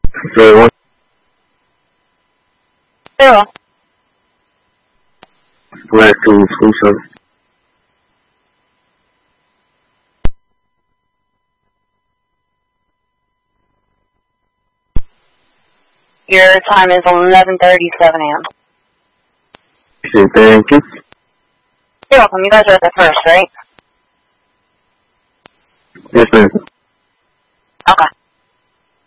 So, Zero. Black to school service. Your time is 11:37 a.m. Okay, thank you. You're welcome. You guys are at the first, right? Yes, ma'am. Okay.